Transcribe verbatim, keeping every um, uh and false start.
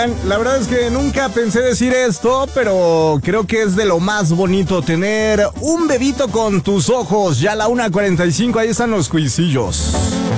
Oigan, la verdad es que nunca pensé decir esto, pero creo que es de lo más bonito tener un bebito con tus ojos. Ya a la una cuarenta y cinco, ahí están los cuisillos.